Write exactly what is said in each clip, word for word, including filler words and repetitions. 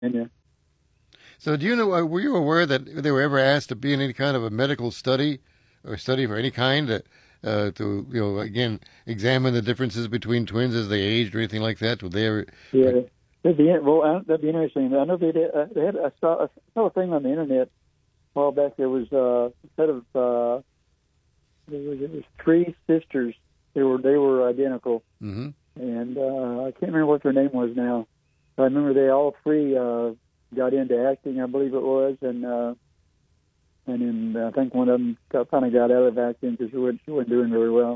And uh, So, do you know? uh, Were you aware that they were ever asked to be in any kind of a medical study or study for any kind uh, uh, to, you know, again, examine the differences between twins as they aged or anything like that? Would they ever? yeah, that'd be well, uh, that'd be interesting. I know they did. Uh, they had. I saw, I saw a thing on the internet a while back. There was uh, instead of uh, there was, it was three sisters. They were they were identical, Mm-hmm. and uh, I can't remember what their name was now. I remember they all three uh, got into acting, I believe it was, and uh, and then I think one of them got, kind of got out of acting because she wasn't, she wasn't doing very well,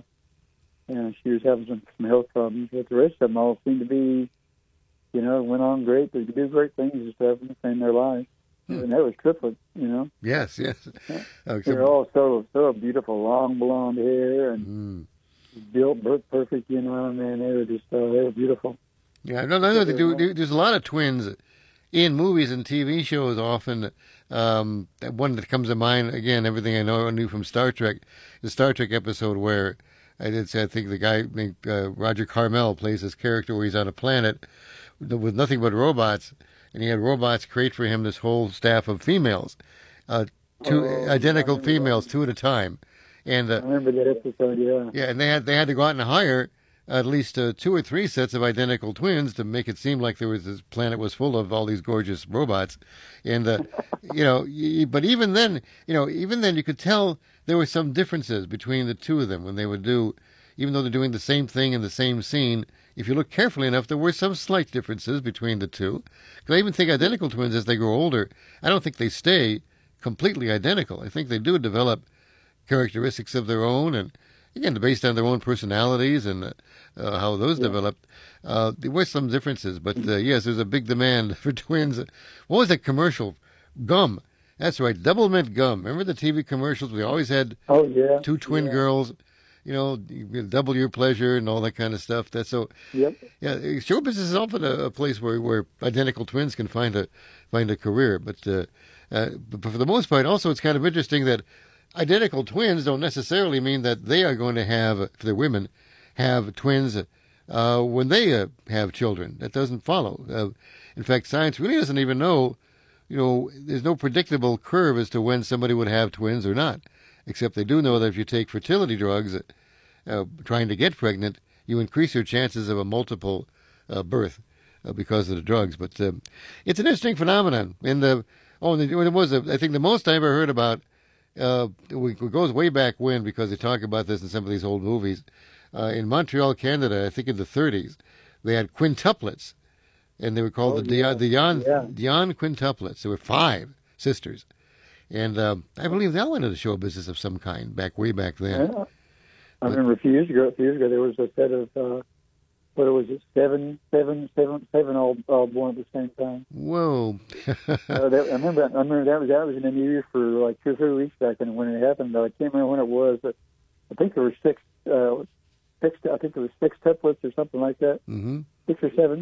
and she was having some, some health problems. But the rest of them all seemed to be, you know, went on great. They could do great things and stuff in their lives. Hmm. And that was triplet, you know. Yes, yes. Uh, They're all so so beautiful, long blonde hair and mm. built perfect, you know. Man, they were just uh, they were beautiful. Yeah, no, no, they do. There's a lot of twins in movies and T V shows. Often, um, one that comes to mind again. Everything I know I knew from Star Trek, the Star Trek episode where I did say I think the guy named uh, Roger Carmel plays this character where he's on a planet with nothing but robots, and he had robots create for him this whole staff of females, uh, two oh, identical females, that. two at a time. And uh, I remember that episode. Yeah. Yeah, and they had they had to go out and hire at least uh, two or three sets of identical twins to make it seem like there was this planet was full of all these gorgeous robots, and uh, you know, but even then, you know, even then you could tell there were some differences between the two of them when they would do, even though they're doing the same thing in the same scene. If you look carefully enough, there were some slight differences between the two. Because I even think identical twins, as they grow older, I don't think they stay completely identical. I think they do develop characteristics of their own, and again, based on their own personalities and uh, how those yeah. developed. Uh, there were some differences, but uh, yes, there's a big demand for twins. What was that commercial? Gum. That's right, Double Mint Gum. Remember the T V commercials? We always had oh, yeah. two twin yeah. girls, you know, double your pleasure and all that kind of stuff. That's so. Yep. Yeah, show business is often a, a place where, where identical twins can find a find a career. But, uh, uh, but for the most part, also it's kind of interesting that identical twins don't necessarily mean that they are going to have, for the women, have twins uh, when they uh, have children. That doesn't follow. Uh, in fact, science really doesn't even know, you know, there's no predictable curve as to when somebody would have twins or not, except they do know that if you take fertility drugs, uh, trying to get pregnant, you increase your chances of a multiple uh, birth uh, because of the drugs. But uh, it's an interesting phenomenon. And the, oh, and it was, a, I think the most I ever heard about, Uh, it goes way back when, because they talk about this in some of these old movies. Uh, in Montreal, Canada, I think in the thirties, they had quintuplets, and they were called oh, the yeah. Dion, Dion, yeah. Dion quintuplets. There were five sisters, and uh, I believe they all went into show business of some kind back way back then. Yeah. I remember a few years ago. A few years ago, there was a set of uh, what was it? Seven, seven, seven, seven all all born at the same time. Whoa! uh, that, I remember. I remember that was that was in the news for like two or three weeks back, and when it happened, I can't remember when it was, but I think there were six. Uh, six. I think there was six triplets or something like that. Mm-hmm. Six or seven.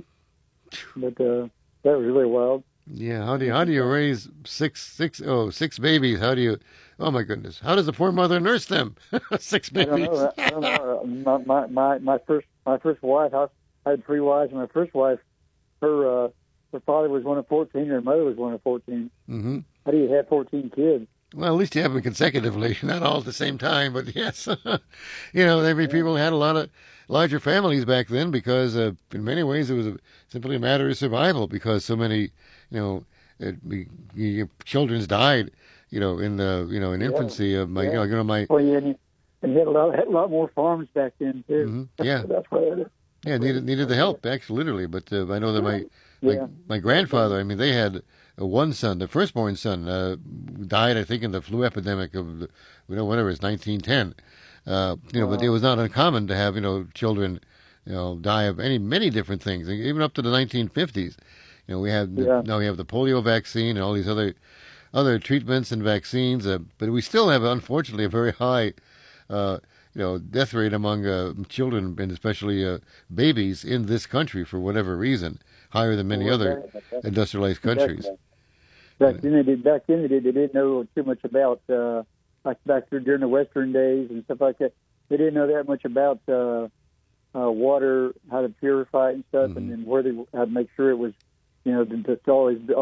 But uh, that was really wild. Yeah. How do you how do you raise six six oh six babies? How do you? Oh my goodness! How does the poor mother nurse them? Six babies. I don't know. I don't know. My, my my my first my first wife. I had three wives, and my first wife, her uh, her father was one of fourteen, her mother was one of fourteen. Mm-hmm. How do you have fourteen kids? Well, at least you have them consecutively, not all at the same time. But yes, you know, every people had a lot of larger families back then because, uh, in many ways, it was a, simply a matter of survival because so many, you know, it, we, children died, you know, in the you know in infancy yeah. of my, yeah. you know, my. Well, yeah, and you, and you had a lot, had a lot more farms back then too. Mm-hmm. Yeah, that's why. It, yeah, needed needed the help, actually, literally. But uh, I know that my, my yeah. my grandfather, I mean, they had uh, one son, the firstborn son, uh, died, I think, in the flu epidemic of, the, you know, whatever, it's nineteen ten. Uh, you know, uh, but it was not uncommon to have, you know, children, you know, die of any many different things, even up to the nineteen fifties. You know, we have yeah. now we have the polio vaccine and all these other other treatments and vaccines, uh, but we still have, unfortunately, a very high. Uh, you know, death rate among uh, children and especially uh, babies in this country for whatever reason, higher than many well, other that, industrialized countries. Back, back then, they did. Back then, they, did, they didn't know too much about uh, like back there during the Western days and stuff like that. They didn't know that much about uh, uh, water, how to purify it and stuff, mm-hmm. and then where they how to make sure it was you know, to, to always